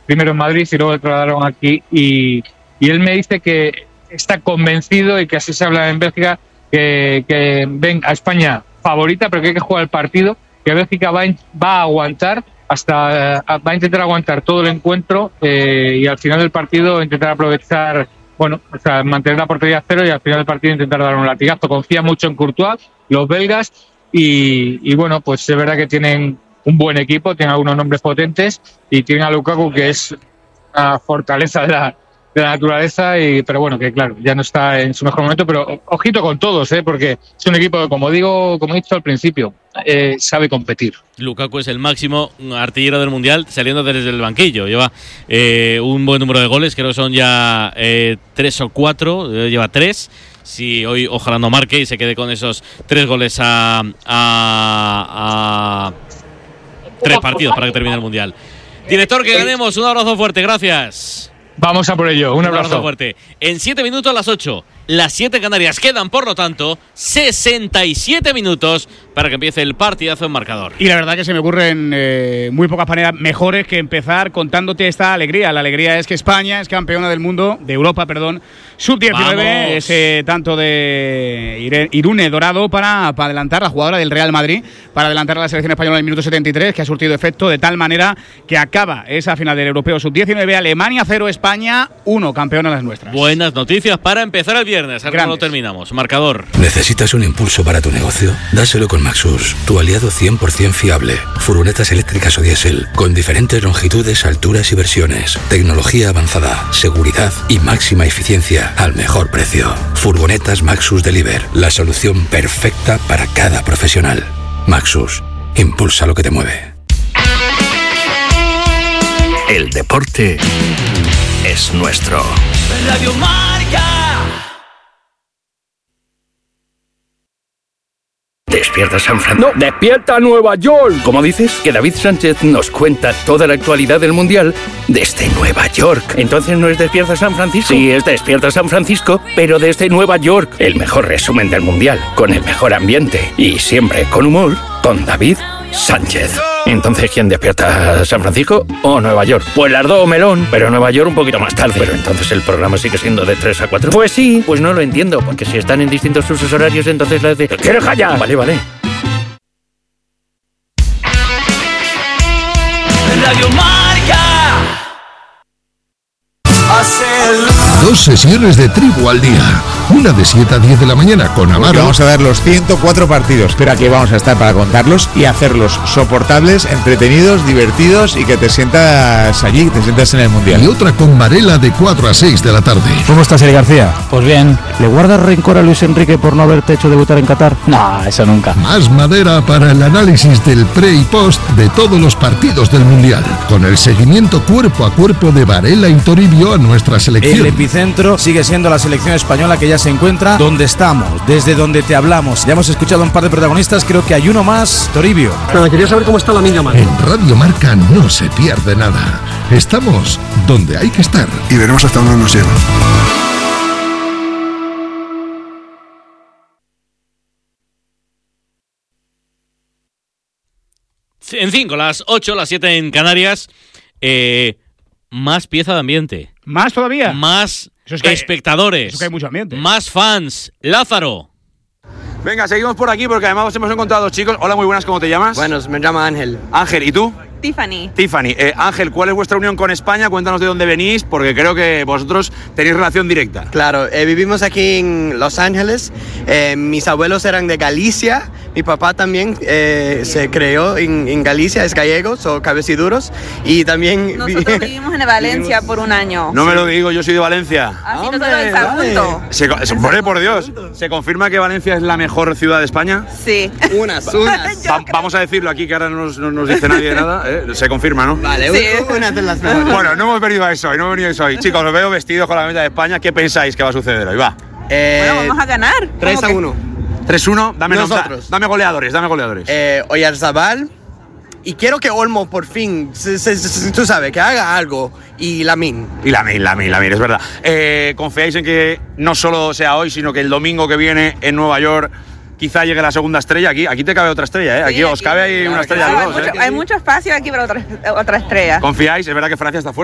primero en Madrid y luego le trasladaron aquí, y él me dice que está convencido, y que así se habla en Bélgica, que ven a España favorita, pero que hay que jugar el partido, que Bélgica va a aguantar va a intentar aguantar todo el encuentro, y al final del partido intentar aprovechar, mantener la portería a cero, y al final del partido intentar dar un latigazo. Confía mucho en Courtois, los belgas, y bueno, pues es verdad que tienen un buen equipo, tienen algunos nombres potentes, y tienen a Lukaku, que es una fortaleza de la naturaleza, pero bueno, que claro, ya no está en su mejor momento, pero ojito con todos, porque es un equipo que, como he dicho al principio, sabe competir. Lukaku es el máximo artillero del Mundial saliendo desde el banquillo, lleva un buen número de goles, creo que son ya 3 o 4, lleva 3. Si hoy ojalá no marque y se quede con esos 3 goles a 3 partidos para que termine el Mundial. Director, que ganemos, un abrazo fuerte, gracias. Vamos a por ello, un abrazo fuerte. En 7 minutos las 8, las 7 Canarias. Quedan, por lo tanto, 67 minutos para que empiece el partidazo en marcador. Y la verdad que se me ocurren muy pocas maneras mejores que empezar contándote esta alegría. La alegría es que España es campeona del mundo, de Europa, perdón, sub-19, ese tanto de Irune Dorado para adelantar, la jugadora del Real Madrid, para adelantar a la selección española en el minuto 73, que ha surtido efecto de tal manera que acaba esa final del Europeo sub-19, Alemania 0, España 1, campeona las nuestras. Buenas noticias para empezar el viernes. Ahora no terminamos. Marcador. ¿Necesitas un impulso para tu negocio? Dáselo con Maxus, tu aliado 100% fiable. Furgonetas eléctricas o diésel, con diferentes longitudes, alturas y versiones. Tecnología avanzada, seguridad y máxima eficiencia al mejor precio. Furgonetas Maxus Deliver, la solución perfecta para cada profesional. Maxus, impulsa lo que te mueve. El deporte es nuestro. Radio Marca. ¿Despierta San Francisco? ¡No! ¡Despierta Nueva York! ¿Cómo dices? Que David Sánchez nos cuenta toda la actualidad del Mundial desde Nueva York. ¿Entonces no es Despierta San Francisco? Sí, es Despierta San Francisco, pero desde Nueva York. El mejor resumen del Mundial, con el mejor ambiente y siempre con humor, con David Sánchez. Entonces, ¿quién despierta? ¿San Francisco o Nueva York? Pues las dos, melón, pero Nueva York un poquito más tarde. Pero entonces el programa sigue siendo de 3 a 4. Pues sí, pues no lo entiendo, porque si están en distintos usos horarios, entonces las de... ¿Quieres callar? Vale. Radio Marca. 2 sesiones de tribu al día. Una de 7 a 10 de la mañana con Amaro. Vamos a dar los 104 partidos, pero aquí vamos a estar para contarlos y hacerlos soportables, entretenidos, divertidos y que te sientas allí, te sientas en el Mundial. Y otra con Varela de 4 a 6 de la tarde. ¿Cómo estás, Eli García? Pues bien. ¿Le guardas rencor a Luis Enrique por no haberte hecho debutar en Qatar? No, eso nunca. Más madera para el análisis del pre y post de todos los partidos del Mundial, con el seguimiento cuerpo a cuerpo de Varela y Toribio a nuestra selección. El epicentro sigue siendo la selección española, que ya se encuentra donde estamos, desde donde te hablamos. Ya hemos escuchado a un par de protagonistas, creo que hay uno más, Toribio. Pero quería saber cómo está la Lamine Yamal. En Radio Marca no se pierde nada. Estamos donde hay que estar. Y veremos hasta dónde nos lleva. En 5, las 8, las 7 en Canarias. Más pieza de ambiente. ¿Más todavía? Más espectadores. Eso que hay mucho ambiente. Más fans. Lázaro. Venga, seguimos por aquí porque además hemos encontrado 2 chicos. Hola, muy buenas, ¿cómo te llamas? Bueno, me llamo Ángel. Ángel, ¿y tú? Tiffany. Tiffany. Ángel, ¿cuál es vuestra unión con España? Cuéntanos de dónde venís, porque creo que vosotros tenéis relación directa. Claro, vivimos aquí en Los Ángeles. Mis abuelos eran de Galicia. Mi papá también se creó en Galicia, es gallego, son cabeciduros. Y también... Nosotros vivimos en Valencia por un año. No me lo digo, yo soy de Valencia. Así nosotros estamos juntos. Por Dios, ¿se confirma que Valencia es la mejor ciudad de España? Sí. Unas. Vamos a decirlo aquí, que ahora no nos dice nadie nada. Se confirma, ¿no? Vale, sí. Una de las mejores. Bueno, no hemos venido a eso hoy, Chicos, os veo vestidos con la camiseta de España. ¿Qué pensáis que va a suceder hoy? Va. Bueno, vamos a ganar. 3-1. 3-1, dame goleadores. Oyarzabal. Y quiero que Olmo por fin, tú sabes, que haga algo. Y Lamine. Es verdad. ¿Confiáis en que no solo sea hoy, sino que el domingo que viene en Nueva York quizá llegue la segunda estrella? Aquí te cabe otra estrella, ¿eh? Sí, aquí os cabe ahí una estrella. Hay mucho espacio aquí para otra estrella. ¿Confiáis? Es verdad que Francia está fuerte.